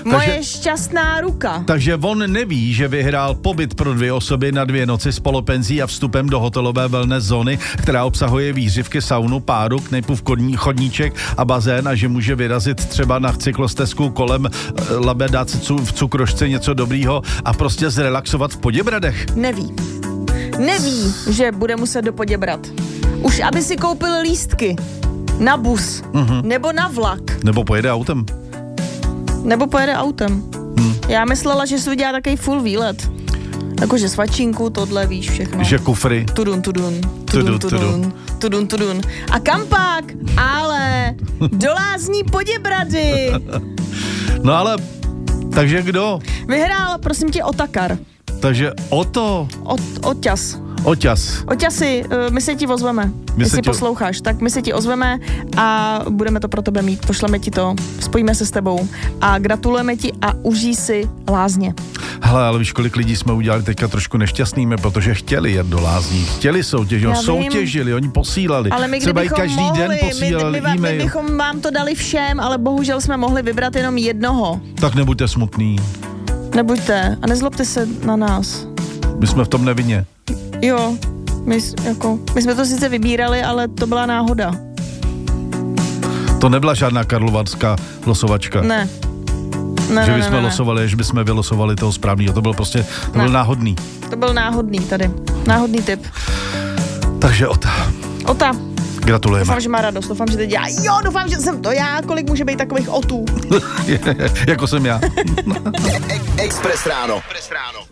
Moje šťastná ruka. Takže on neví, že vyhrál pobyt pro 2 osoby na 2 noci s polopenzí a vstupem do hotelové wellness zóny, která obsahuje výhřivky, saunu, páru, knejpův chodníček a bazén a že může vyrazit třeba na cyklostezku kolem Labe, dát si v cukrošce něco dobrýho a prostě zrelaxovat v Poděbradech. Neví, že bude muset do Poděbrad. Už aby si koupil lístky na bus, nebo na vlak. Nebo pojede autem. Já myslela, že se udělá takový full výlet. Jakože svačinku, tohle, víš, všechno. Že kufry. Tudun. A kam pak? Ale do Lázní Poděbrady. No ale, takže kdo? Vyhrál, prosím tě, Otakar. Takže Oťasi, my se ti ozveme. Jestli posloucháš, tak my se ti ozveme a budeme to pro tebe mít. Pošleme ti to, spojíme se s tebou a gratulujeme ti a užij si lázně. Hele, ale víš, kolik lidí jsme udělali teďka trošku nešťastnými, protože chtěli jet do lázní. Chtěli soutěžili, oni posílali. Ale my třeba i každý den posílali e-mail. My bychom vám to dali všem, ale bohužel jsme mohli vybrat jenom jednoho. Tak nebuďte smutný. Nebuďte a nezlobte se na nás. My jsme v tom nevinně. Jo, my jsme to sice vybírali, ale to byla náhoda. To nebyla žádná karlovarská losovačka. Ne. Že bychom losovali, že bychom vylosovali toho správného. To byl prostě, byl náhodný. To byl náhodný tady. Náhodný tip. Takže Ota. Gratulujeme. Doufám, že má radost, doufám, že to dělá. Jo, doufám, že jsem to já. Kolik může být takových otů? Jako jsem já. Express ráno.